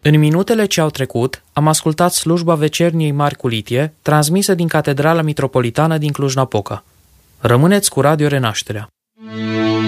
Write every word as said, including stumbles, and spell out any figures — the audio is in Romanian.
În minutele ce au trecut, am ascultat slujba vecerniei Mari Culitie, transmisă din Catedrala Mitropolitană din Cluj-Napoca. Rămâneți cu Radio Renașterea.